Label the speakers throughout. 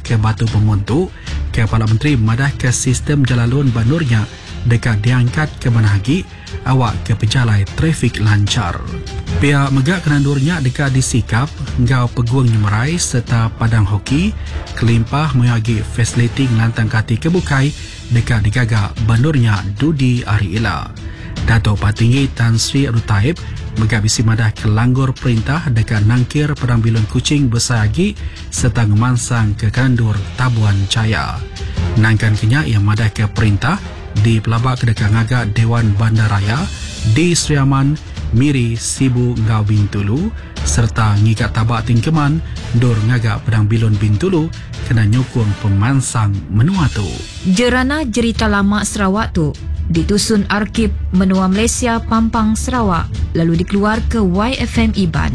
Speaker 1: ke Batu Pemuntuk, Kepala Menteri madah ke sistem jalalun Banurnya dekat diangkat ke Manahagi, awak ke pejalai trafik lancar. Pihak megak kenandurnya dekat disikap, ngau peguang nyemerai serta padang hoki, kelimpah menghagi fasiliti ngelantang kati kebukai dekat digagak Banurnya Dudi Ariila. Dato' Patinggi Tan Sri Abdul Taib megak bisi madah ke langgur perintah dekat nangkir Padang Bilun Kuching Besayagi serta ngemansang ke kandur Tabuan Caya. Nangkan kenya yang madah ke perintah di pelabak kedekat ngagak Dewan Bandaraya di Seriaman, Miri, Sibu, Ngau Bintulu serta ngikat tabak tingkeman Dor ngagak Padang Bilun Bintulu kena nyokong pemansang menua tu.
Speaker 2: Jerana Jerita Lama Sarawak tu ditusun Arkib Menua Malaysia Pampang Sarawak lalu dikeluar ke YFM Iban.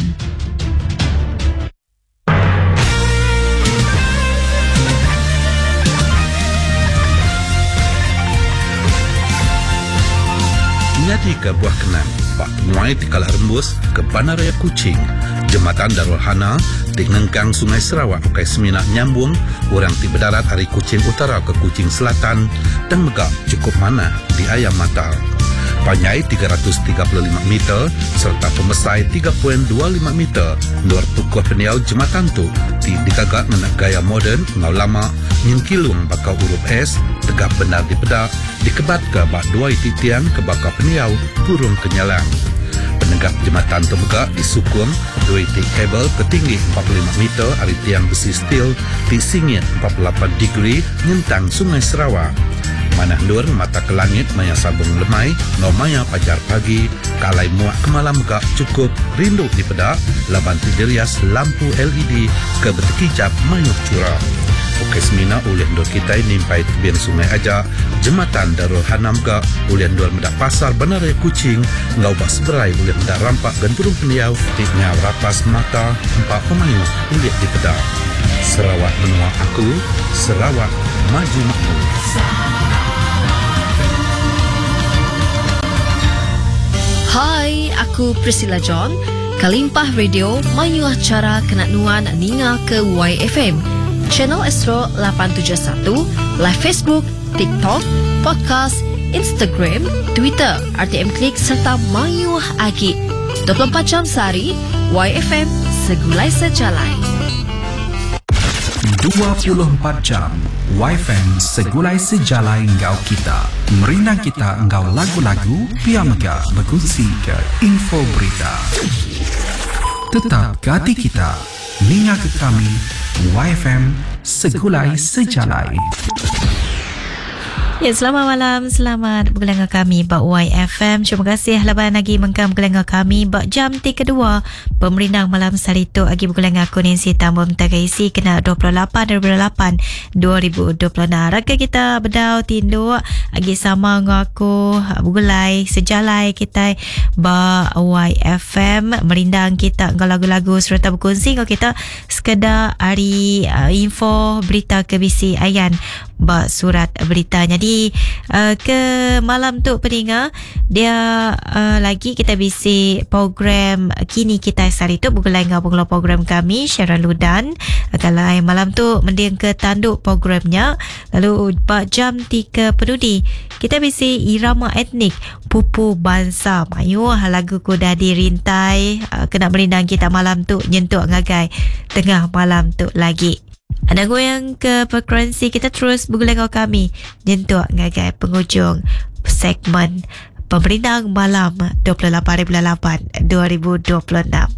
Speaker 3: Nyati ke buah kenang Pak Muai di Kalah Rembus ke Bandaraya Kuching, Jembatan Darul Hana di Ngengkang Sungai Sarawak ukai semina nyambung orang ti berdarat dari Kuching Utara ke Kuching Selatan dan megak cukup mana di Ayam Mata. Panjai 335 meter serta pemesai 3.25 meter luar pukuh peniau jembatan tu digagak menak gaya moden ngau lama nyengkilung bakal huruf S tegak benar di pedak dikebat ke bak dua titian ke bakal peniau burung kenyalang. Penegak jembatan tu megak disukum dua itik kabel ketinggi 45 meter dari tiang besi steel di singit 48 degree nyentang Sungai Sarawak. Manah lur mata ke langit maya sabung lemai no maya pajar pagi kalai muak kemalam megak cukup rindu di pedak laban tidirias lampu LED ke bertekijap mayuk curah. Okey semina ulian dor kita nimpai tebian sungai aja jembatan Darul Hanam ga ulian dor medak pasar Bandaraya Kuching ngau bas berai ulian medak rampak dan burung peniau di ngau rapas mata empat pemayuk ulian di pedak. Sarawak menua aku, Sarawak maju makmur.
Speaker 4: Hai, aku Priscilla John. Kalimpah Radio mayu acara Kenak Nuan Ninga ke YFM. Channel Astro 871, live Facebook, TikTok, podcast, Instagram, Twitter, RTM Klik serta mayu agi. 24 jam sehari, YFM segulai sejalai.
Speaker 1: 24 jam YFM segulai sejalai engkau kita. Merindang kita engkau lagu-lagu Pia Mega berkongsi ke info berita. Tetap ke hati kita. Ninga ke kami YFM segulai sejalai.
Speaker 2: Ya, selamat malam, selamat bergelengah kami Bak YFM. Terima kasih laban lagi mengkam gelengah kami Bak jam 3 kedua pemerintah malam salitu agi bergelengah konensi tambah mentagaisi kena 28/8/2020. Raka kita berdau tinduk agi sama ngaku bergulai sejalai kita Bak YFM merindang kita ngau lagu-lagu serta berkongsi ngau kita sekedar hari info berita ke bisi ayan Bak surat beritanya. Jadi ke malam tu peninga dia lagi kita bisi program kini kita sehari tu bergulai ngau program kami Syara Ludan. Kalau malam tu mending ke tanduk programnya lalu jam 3 penudi kita bisi irama etnik Pupu Bansa mayu lagu kuda dirintai kena merindang kita malam tu nyentuk ngagai tengah malam tu lagi. Ada goyang ke frekuensi kita terus bergulai ngau kami nyentuk ngagai penghujung segmen Pemerintah Malam 28/8/2026.